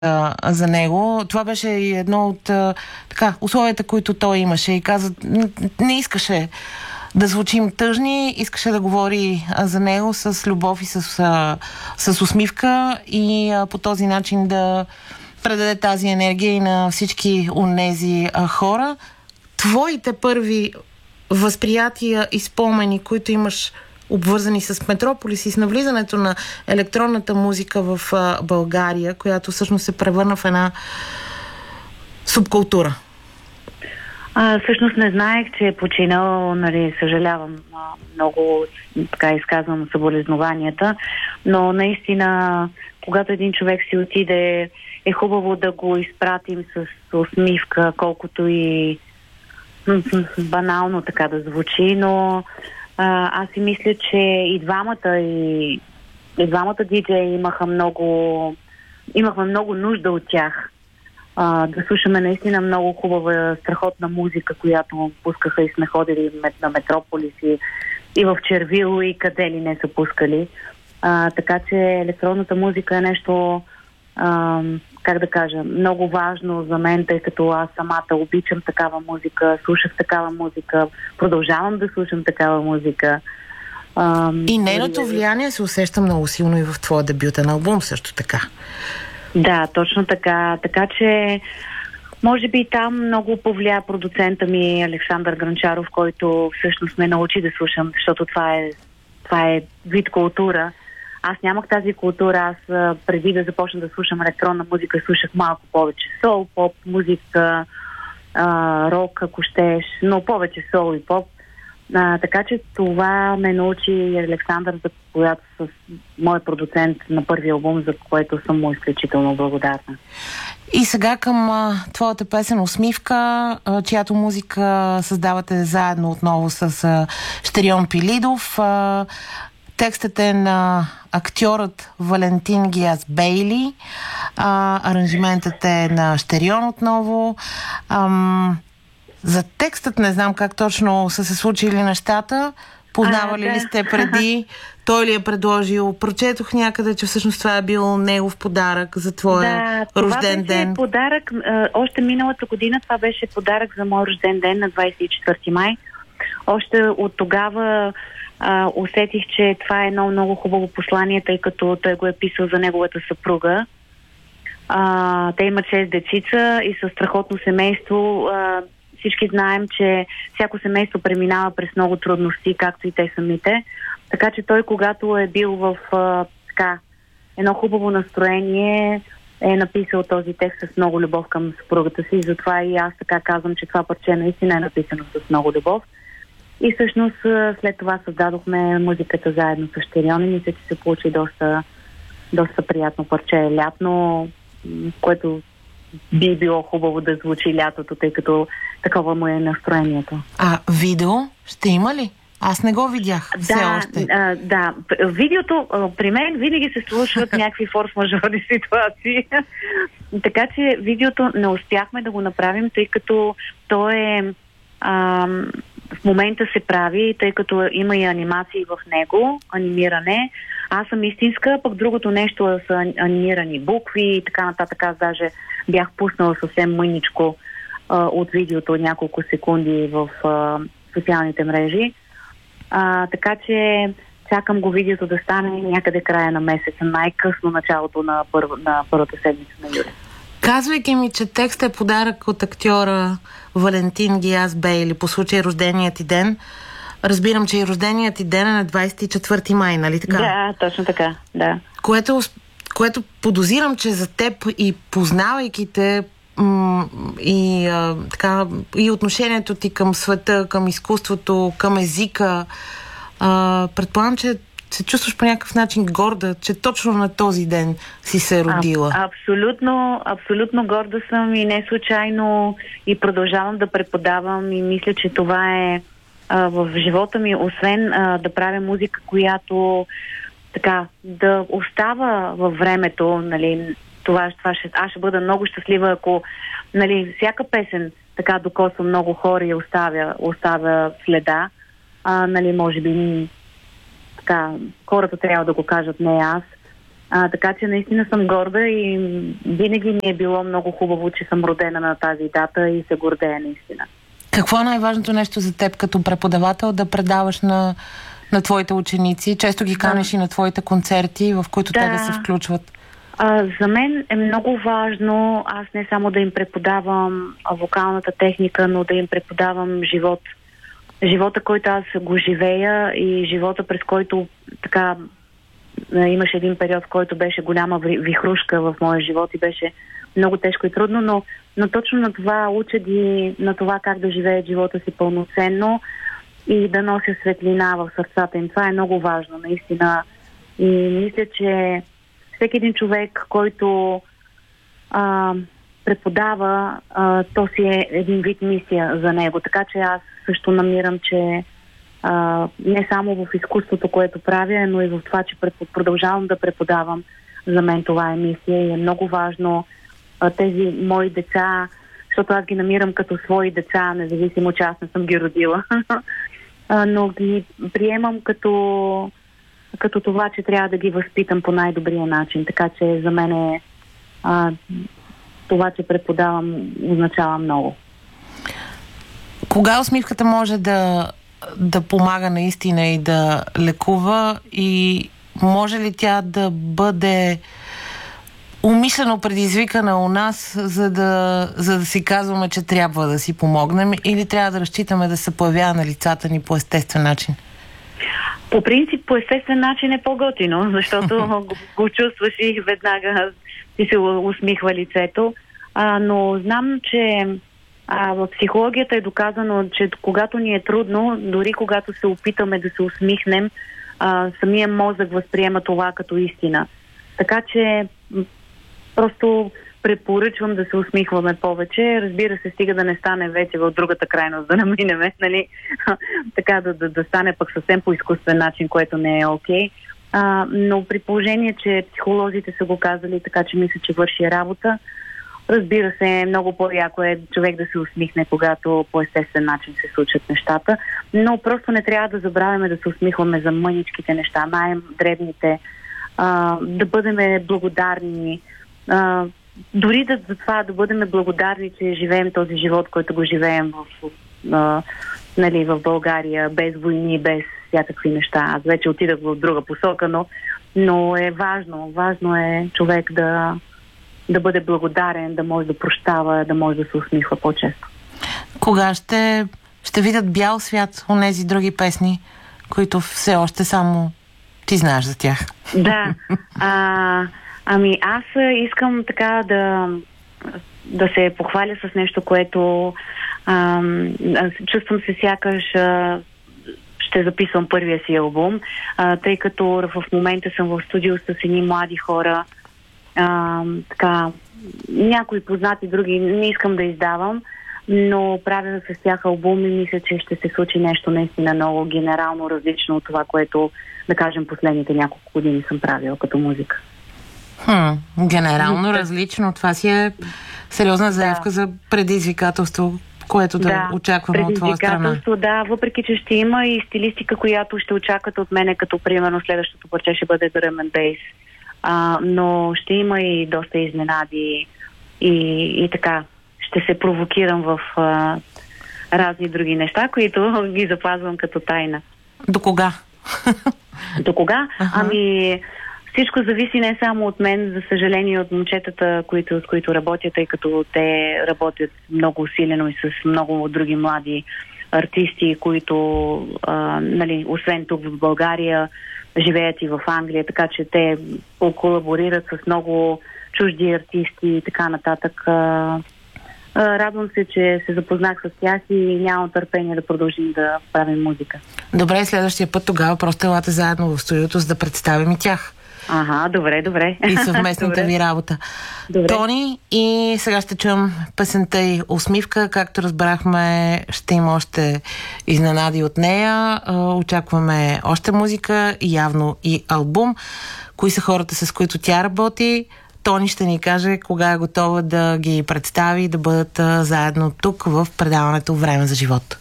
за него. Това беше и едно от условията, които той имаше, и каза, не искаше да звучим тъжни, искаше да говори за него с любов и с усмивка, и по този начин да предаде тази енергия и на всички онези хора. Твоите първи възприятия и спомени, които имаш обвързани с Метрополис и с навлизането на електронната музика в България, която всъщност се превърна в една субкултура? Всъщност не знаех, че е починал, съжалявам много, така изказвам съболезнованията, но наистина, когато един човек си отиде, е хубаво да го изпратим с усмивка, колкото и банално така да звучи, но аз си мисля, че и двамата диджеи имахме много нужда от тях. Да слушаме наистина много хубава, страхотна музика, която пускаха, и сме ходили на Метрополис и в Червило, и къде ли не са пускали. Така че електронната музика е нещо, как да кажа, много важно за мен, тъй като аз самата обичам такава музика, слушах такава музика, продължавам да слушам такава музика. И нейното влияние се усеща много силно и в твоя дебютен албум също така. Да, точно така. Така че, може би там много повлия продуцента ми Александър Гранчаров, който всъщност ме научи да слушам, защото това е вид култура. Аз нямах тази култура. Аз преди да започна да слушам електронна музика, слушах малко повече сол, поп, музика, рок, ако щеш, но повече сол и поп. Така че това ме научи Александър, за която с мой продуцент на първия албум, за което съм му изключително благодарна. И сега към твоята песен "Усмивка", чиято музика създавате заедно отново с Щерион Пилидов. Текстът е на актьорът Валентин Гиас Бейли. Аранжиментът е на Щерион отново. За текстът не знам как точно са се случили нещата. Познавали ли сте преди? Той ли е предложил? Прочетох някъде, че всъщност това е бил негов подарък за твоя рожден ден. Това беше подарък. Още миналата година това беше подарък за мой рожден ден на 24 май. Още от тогава усетих, че това е едно много хубаво послание, тъй като той го е писал за неговата съпруга. Те имат 6 дечица и със страхотно семейство. Всички знаем, че всяко семейство преминава през много трудности, както и те самите. Така че той, когато е бил в едно хубаво настроение, е написал този текст с много любов към съпругата си. Затова и аз така казвам, че това парче наистина е написано с много любов. И всъщност след това създадохме музиката заедно с Щерион и мисля, че се получи доста приятно парче. Лятно, което би било хубаво да звучи лятото, тъй като такова му е настроението. Видео ще има ли? Аз не го видях все още. Да. Видеото при мен винаги се случват някакви форс-мажорни ситуации. Така че видеото не успяхме да го направим, тъй като то е в момента се прави, тъй като има и анимации в него, анимиране. Аз съм истинска, пък другото нещо са анимирани букви и така нататък. Аз даже бях пуснала съвсем мъничко от видеото няколко секунди в социалните мрежи. Така че чакам го видеото да стане някъде края на месеца, най-късно началото на първата седмица на юли. Казвайки ми, че текстът е подарък от актьора Валентин Гиас Бейли по случай рожденият ти ден, разбирам, че и рожденият ти ден е на 24 май, нали така? Да, точно така, да. Което подозирам, че за теб и познавайки те и отношението ти към света, към изкуството, към езика, предполагам, че се чувстваш по някакъв начин горда, че точно на този ден си се родила. Абсолютно горда съм и не случайно и продължавам да преподавам и мисля, че това е в живота ми, освен да правя музика, която така да остава във времето, нали, аз ще бъда много щастлива, ако всяка песен така докосва много хора и оставя следа. Може би така, хората трябва да го кажат, не аз. Така че наистина съм горда и винаги ми е било много хубаво, че съм родена на тази дата и се гордея наистина. Какво е най-важното нещо за теб като преподавател да предаваш на твоите ученици? Често ги канеш и на твоите концерти, в които те да се включват. За мен е много важно аз не само да им преподавам вокалната техника, но да им преподавам живот. Живота, който аз го живея и живота, през който така имаше един период, в който беше голяма вихрушка в моя живот и беше много тежко и трудно, но точно на това уча ги, на това как да живеят живота си пълноценно и да нося светлина в сърцата им. Това е много важно, наистина. И мисля, че всеки един човек, който преподава, то си е един вид мисия за него. Така че аз също намирам, че не само в изкуството, което правя, но и в това, че продължавам да преподавам. За мен това е мисия и е много важно тези мои деца, защото аз ги намирам като свои деца, независимо, че аз не съм ги родила, но ги приемам като това, че трябва да ги възпитам по най-добрия начин. Така че за мен е това, че преподавам, означава много. Кога усмивката може да помага наистина и да лекува, и може ли тя да бъде умишлено предизвикана у нас, за да си казваме, че трябва да си помогнем, или трябва да разчитаме да се появява на лицата ни по естествен начин? По принцип, по естествен начин е по-готино, защото го чувстваш и веднага ти се усмихва лицето. Но знам, че в психологията е доказано, че когато ни е трудно, дори когато се опитаме да се усмихнем, самия мозък възприема това като истина. Така че просто препоръчвам да се усмихваме повече. Разбира се, стига да не стане вече в другата крайност, да наминеме, нали? Така да стане пък съвсем по изкуствен начин, което не е окей. Но при положение, че психолозите са го казали, така че мисля, че върши работа. Разбира се, много по-яко е човек да се усмихне, когато по естествен начин се случат нещата, но просто не трябва да забравяме да се усмихваме за мъничките неща, най-дребните, да бъдем благодарни, дори за това да бъдем благодарни, че живеем този живот, който го живеем в България, без войни, без всякакви неща. Аз вече отидах в друга посока, но е важно. Важно е човек да бъде благодарен, да може да прощава, да може да се усмихва по-често. Кога ще видят бял свят онези други песни, които все още само ти знаеш за тях? Да. Аз искам така да се похваля с нещо, което чувствам се сякаш ще записвам първия си албум, тъй като в момента съм в студио с едни млади хора, някои познати, други не искам да издавам, но правя с тях албум и мисля, че ще се случи нещо наистина много генерално различно от това, което, да кажем, последните няколко години съм правила като музика. Генерално различно. Това си е сериозна заявка за предизвикателство, което да очакваме от твоя страна. Предизвикателство, да, въпреки че ще има и стилистика, която ще очаквате от мене, като примерно следващото парче ще бъде Drum and Bass. Но ще има и доста изненади и така ще се провокирам в разни други неща, които ги запазвам като тайна. До кога? До кога? Всичко зависи не само от мен, за съжаление от момчетата, с които работят, тъй като те работят много усилено и с много други млади артисти, които освен тук в България живеят и в Англия, така че те колаборират с много чужди артисти и така нататък. Радвам се, че се запознах с тях и нямам търпение да продължим да правим музика. Добре, следващия път тогава просто елате заедно в студиото, за да представим и тях. Добре. И съвместната ви работа. Добре. Тони, и сега ще чуем песента и Усмивка. Както разбрахме, ще има още изненади от нея. Очакваме още музика, явно и албум. Кои са хората, с които тя работи? Тони ще ни каже кога е готова да ги представи и да бъдат заедно тук в предаването Време за живот.